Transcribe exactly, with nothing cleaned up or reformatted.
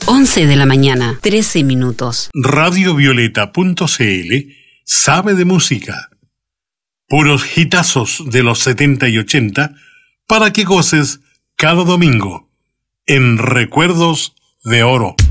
once de la mañana, trece minutos. radiovioleta punto c l sabe de música. Puros hitazos de los setenta y ochenta para que goces cada domingo en Recuerdos de Oro.